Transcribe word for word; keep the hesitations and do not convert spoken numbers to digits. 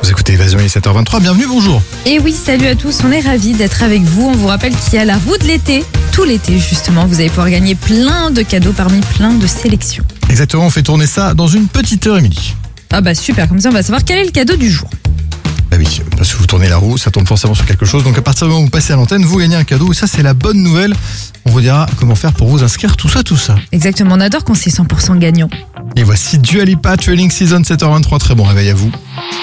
Vous écoutez Évasion, il est sept heures vingt-trois, bienvenue, bonjour. Et oui, salut à tous, on est ravis d'être avec vous. On vous rappelle qu'il y a la roue de l'été, tout l'été justement. Vous allez pouvoir gagner plein de cadeaux parmi plein de sélections. Exactement, on fait tourner ça dans une petite heure, Émilie. Ah bah super, comme ça on va savoir quel est le cadeau du jour. Bah oui, parce que vous tournez la roue, ça tombe forcément sur quelque chose. Donc à partir du moment où vous passez à l'antenne, vous gagnez un cadeau. Et ça, c'est la bonne nouvelle. On vous dira comment faire pour vous inscrire, tout ça, tout ça. Exactement, on adore quand c'est cent pour cent gagnant. Et voici Dua Lipa, Trailing Season, sept heures vingt-trois. Très bon réveil à vous.